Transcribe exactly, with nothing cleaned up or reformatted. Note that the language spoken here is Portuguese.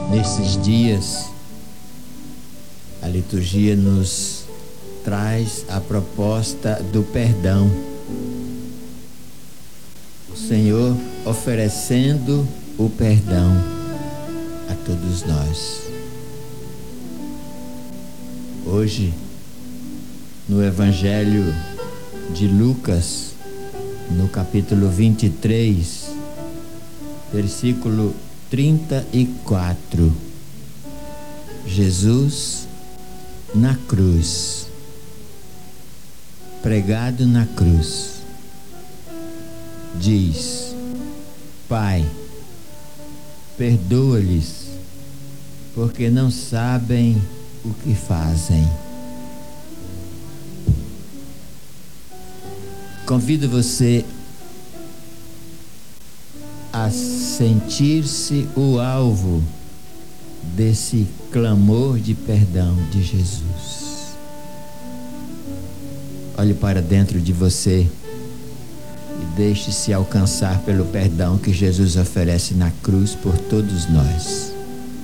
Nesses dias, a liturgia nos traz a proposta do perdão. O Senhor oferecendo o perdão a todos nós. Hoje, no Evangelho de Lucas, no capítulo vinte e três, versículo trinta e quatro, Jesus na cruz, pregado na cruz, diz: Pai, perdoa-lhes, porque não sabem o que fazem. Convido você a sentir-se o alvo desse clamor de perdão de Jesus. Olhe para dentro de você e deixe-se alcançar pelo perdão que Jesus oferece na cruz por todos nós.